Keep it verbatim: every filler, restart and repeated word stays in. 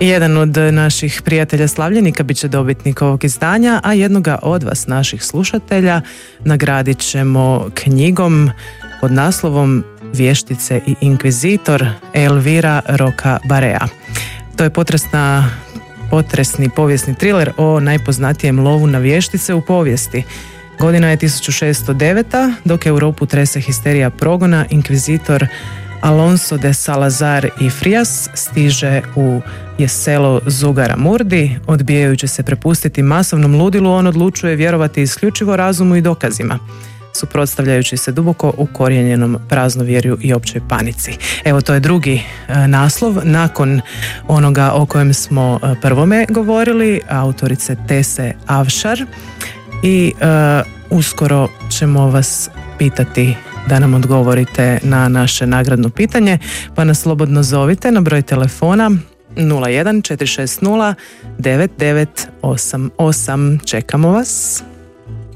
Jedan od naših prijatelja slavljenika bit će dobitnik ovog izdanja, a jednoga od vas, naših slušatelja, nagradit ćemo knjigom pod naslovom Vještice i inkvizitor Elvira Roca Barea. To je potresna, potresni povijesni triler o najpoznatijem lovu na vještice u povijesti. Godina je tisuću šesto deveta. Dok Europu trese histerija progona, inkvizitor Alonso de Salazar y Frias stiže u selo Zugaramurdi. Odbijajući se prepustiti masovnom ludilu, on odlučuje vjerovati isključivo razumu i dokazima, suprotstavljajući se duboko ukorijenjenom praznovjerju i općoj panici. Evo, to je drugi e, naslov nakon onoga o kojem smo e, prvome govorili, autorice Tese Avšar, i e, uskoro ćemo vas pitati da nam odgovorite na naše nagradno pitanje, pa nas slobodno zovite na broj telefona nula jedan četiri šest nula devet devet osam osam. Čekamo vas.